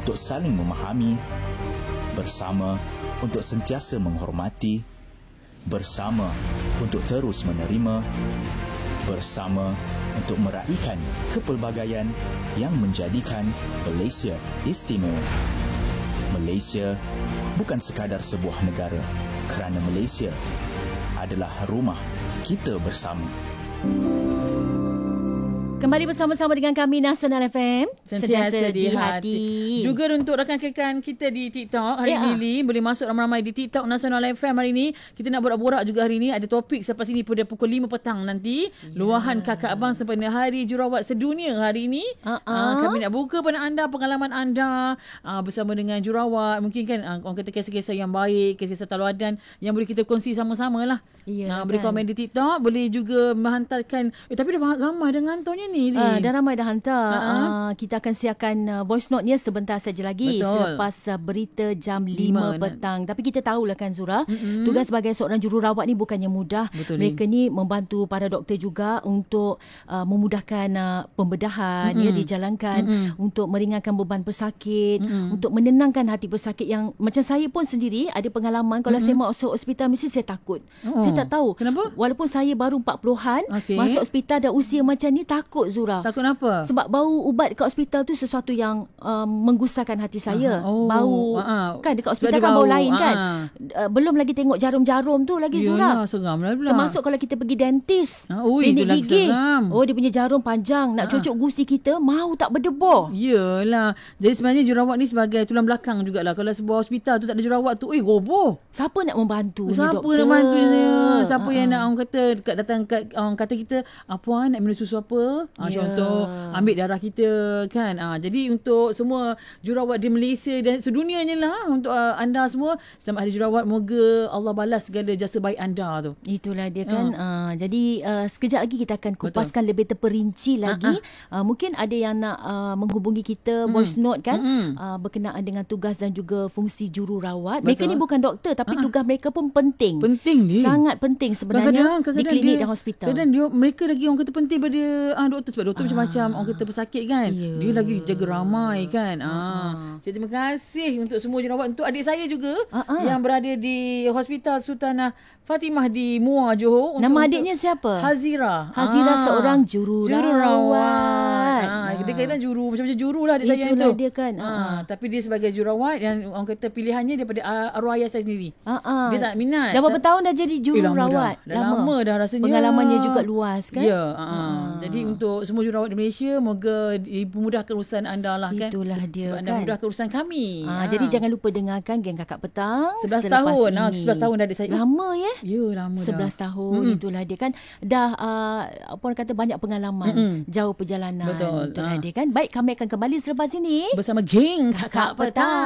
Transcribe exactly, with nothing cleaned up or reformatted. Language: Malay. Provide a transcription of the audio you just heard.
untuk saling memahami, bersama untuk sentiasa menghormati, bersama untuk terus menerima, bersama untuk meraihkan kepelbagaian yang menjadikan Malaysia istimewa. Malaysia bukan sekadar sebuah negara, kerana Malaysia adalah rumah kita bersama. Kembali bersama-sama dengan kami Nasional F M, sentiasa, sentiasa di hati. Juga untuk rakan-rakan kita di TikTok hari ya. ini, boleh masuk ramai-ramai di TikTok Nasional F M hari ini. Kita nak borak-borak juga hari ini. Ada topik selepas ini pada pukul lima petang nanti. Ya. Luahan kakak abang sempena Hari Jururawat Sedunia hari ini. Uh-uh. Uh, kami nak buka pada anda pengalaman anda uh, bersama dengan jururawat. Mungkin kan uh, orang kata kisah-kisah yang baik, kisah tauladan yang boleh kita kongsi sama-sama lah. Ya, uh, boleh kan. komen di TikTok. Boleh juga menghantarkan. Eh, tapi dah ramai dah ngantornya ni. Uh, dah ramai dah hantar. Uh-huh. Uh, kita akan siapkan uh, voice note-nya sebentar saja lagi. Betul. Selepas uh, berita jam lima petang. Tapi kita tahulah kan Zura, mm-hmm. tugas sebagai seorang jururawat ni bukannya mudah. Betul. Mereka ni membantu para doktor juga untuk uh, memudahkan uh, pembedahan, mm-hmm. ya, dijalankan, mm-hmm. untuk meringankan beban pesakit, mm-hmm. untuk menenangkan hati pesakit yang macam saya pun sendiri ada pengalaman kalau mm-hmm. saya masuk hospital mesti saya takut. Oh. Saya tak tahu. Kenapa? Walaupun saya baru empat puluhan, okay. masuk hospital dan usia macam ni takut Zura. Takut apa? Sebab bau ubat dekat hospital tu sesuatu yang um, menggusarkan hati saya. Uh-huh. Oh. Bau uh-huh. kan dekat hospital kan bau, bau lain uh-huh. kan. Uh, belum lagi tengok jarum-jarum tu lagi Zura. Yalah, seram lah pula. Termasuk kalau kita pergi dentist, uh, ui, klinik gigi. Seram. Oh, dia punya jarum panjang nak uh-huh. cucuk gusi kita, mau tak berdebur. Yalah. Jadi sebenarnya jururawat ni sebagai tulang belakang jugalah. Kalau sebuah hospital tu tak ada jururawat tu, eh roboh. Siapa nak membantu Siapa ni doktor? nak bantu saya? Siapa uh-huh. yang nak orang kata dekat datang kat orang kata kita, apa nak minum susu apa? Ah, yeah. Contoh ambil darah kita kan. Ah, jadi untuk semua jururawat di Malaysia dan sedunianya lah, untuk uh, anda semua selamat Hari Jururawat, moga Allah balas segala jasa baik anda tu. Itulah dia kan. Uh. Uh, jadi uh, sekejap lagi kita akan kupaskan Betul. lebih terperinci lagi. Uh-huh. Uh, mungkin ada yang nak uh, menghubungi kita mm. voice note kan, mm. uh, berkenaan dengan tugas dan juga fungsi jururawat. Betul. Mereka ni bukan doktor tapi uh-huh. tugas mereka pun penting. Penting ni. Sangat penting sebenarnya kadang-kadang, kadang-kadang di klinik dia, dan hospital. Kadang dia mereka lagi orang kata penting pada ah, doktor sebab doktor uh. macam-macam orang kata pesakit kan. Yeah. Dia lagi jaga ramai kan. Ah. Uh. Jadi terima kasih untuk semua jururawat, untuk adik saya juga uh-huh. yang berada di Hospital Sultanah Fatimah di Muar, Johor. Nama adiknya siapa? Hazira. Hazira ah. seorang jururawat. Jururawat. Ah. Dia kadang juru macam-macam juru lah adik saya Itulah tu. dia kan. Ah. Ah. Tapi dia sebagai jururawat yang orang kata pilihannya daripada arwah ayah saya sendiri. Ah. Ah. Dia tak minat. Dah berapa tahun dah jadi jururawat? Eh, dah, dah lama. lama dah rasanya. Pengalamannya juga luas kan? Ya. Ah. Ah. Jadi untuk semua jururawat di Malaysia, moga dimudahkan urusan anda lah kan. Itulah dia sebab kan. anda mudahkan urusan kami. Ah. Ah. Jadi jangan lupa dengarkan Geng Kakak Petang. sebelas tahun. Ah. sebelas tahun dah ada saya. Lama ya? Ya, lama dah. sebelas tahun. Mm-hmm. Itulah dia kan. Dah uh, apa orang kata banyak pengalaman. Mm-hmm. Jauh perjalanan. Betul. Itulah ah. dia kan. Baik, kami akan kembali selepas ini bersama Geng Kakak, Kakak Petang.